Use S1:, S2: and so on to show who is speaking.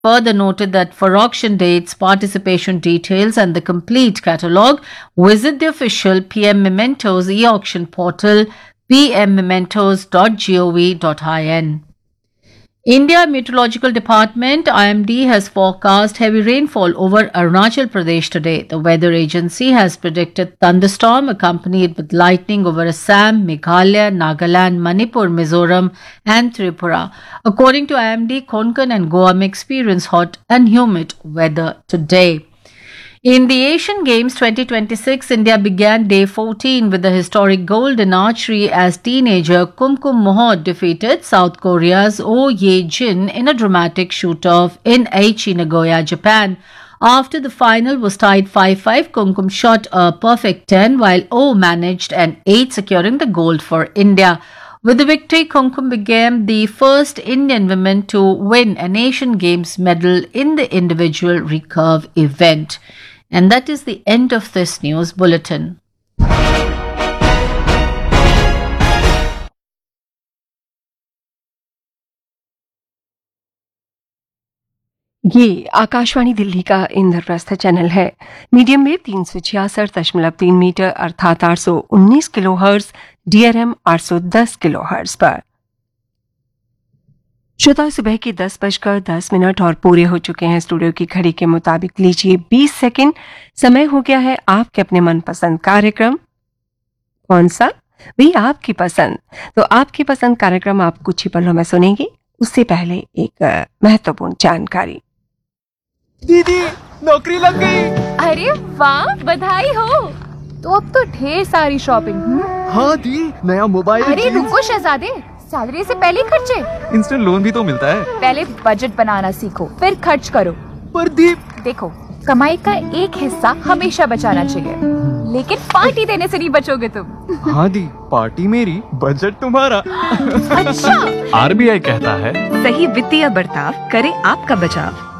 S1: further noted that for auction dates, participation details, and the complete catalogue, visit the official PM Mementos e-auction portal pmmementos.gov.in. India Meteorological Department IMD has forecast heavy rainfall over Arunachal Pradesh today. The weather agency has predicted thunderstorm accompanied with lightning over Assam, Meghalaya, Nagaland, Manipur, Mizoram and Tripura. According to IMD, Konkan and Goa may experience hot and humid weather today. In the Asian Games 2026, India began day 14 with the historic gold in archery as teenager Kumkum Mohod defeated South Korea's Oh Ye-jin in a dramatic shoot-off in Aichi, Nagoya, Japan. After the final was tied 5-5, Kumkum shot a perfect 10 while Oh managed an 8, securing the gold for India. With the victory, Kumkum became the first Indian woman to win an Asian Games medal in the individual recurve event. And that is the end of this news bulletin.
S2: ये आकाशवाणी दिल्ली का Indraprastha channel है। Medium wave 366.3 metre अर्थात 819 kilohertz, DRM 810 kilohertz पर। श्रोता, सुबह के 10:10 और पूरे हो चुके हैं स्टूडियो की घड़ी के मुताबिक। लीजिए 20 सेकंड, समय हो गया है आपके अपने मनपसंद कार्यक्रम। कौन सा? भी आपकी पसंद। तो आपकी पसंद कार्यक्रम आप कुछ ही पलों में सुनेंगे। उससे पहले एक महत्वपूर्ण जानकारी।
S3: दीदी, नौकरी लग गई।
S4: अरे वाह, बधाई हो। तो अब तो ढेर सारी शॉपिंग।
S3: हाँ दी, नया मोबाइल।
S4: अरे रुको शहजादे, सैलरी से पहले खर्चे।
S3: इंस्टेंट लोन भी तो मिलता है।
S4: पहले बजट बनाना सीखो, फिर खर्च करो।
S3: पर दी,
S4: देखो, कमाई का एक हिस्सा हमेशा बचाना चाहिए, लेकिन पार्टी देने से नहीं बचोगे तुम।
S3: हाँ दी, पार्टी मेरी, बजट तुम्हारा।
S4: अच्छा।
S5: RBI कहता है,
S6: सही वित्तीय बर्ताव करे आपका बचाव।